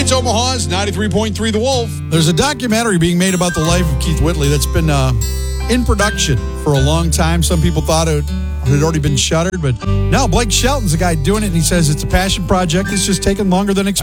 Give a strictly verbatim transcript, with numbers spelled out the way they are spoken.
It's Omaha's ninety-three point three The Wolf. There's a documentary being made about the life of Keith Whitley that's been uh, in production for a long time. Some people thought it had already been shuttered, but no, Blake Shelton's the guy doing it, and he says it's a passion project. It's just taken longer than expected.